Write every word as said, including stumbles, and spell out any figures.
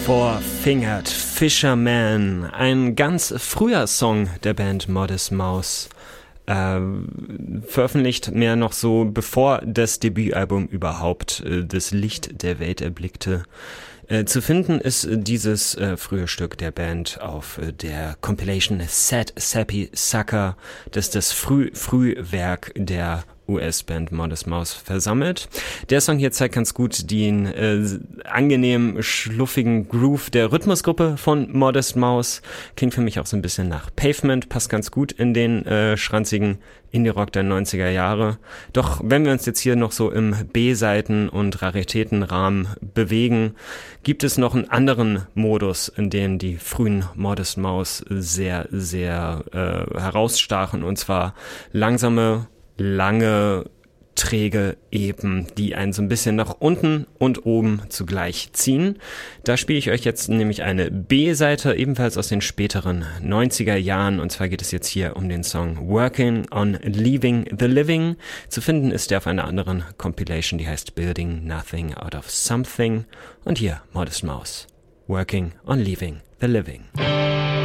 Four-Fingered Fisherman, ein ganz früher Song der Band Modest Mouse, äh, veröffentlicht mehr noch so, bevor das Debütalbum überhaupt äh, das Licht der Welt erblickte. Äh, zu finden ist dieses äh, frühe Stück der Band auf äh, der Compilation Sad Sappy Sucker, das das Früh Frühwerk der U S-Band Modest Mouse versammelt. Der Song hier zeigt ganz gut den äh, angenehm schluffigen Groove der Rhythmusgruppe von Modest Mouse. Klingt für mich auch so ein bisschen nach Pavement, passt ganz gut in den äh, schranzigen Indie-Rock der neunziger Jahre. Doch wenn wir uns jetzt hier noch so im B-Seiten- und Raritätenrahmen bewegen, gibt es noch einen anderen Modus, in dem die frühen Modest Mouse sehr, sehr äh, herausstachen, und zwar langsame, lange, träge Eben, die einen so ein bisschen nach unten und oben zugleich ziehen. Da spiele ich euch jetzt nämlich eine B-Seite, ebenfalls aus den späteren neunziger Jahren, und zwar geht es jetzt hier um den Song Working on Leaving the Living. Zu finden ist der auf einer anderen Compilation, die heißt Building Nothing Out of Something, und hier Modest Mouse, Working on Leaving the Living.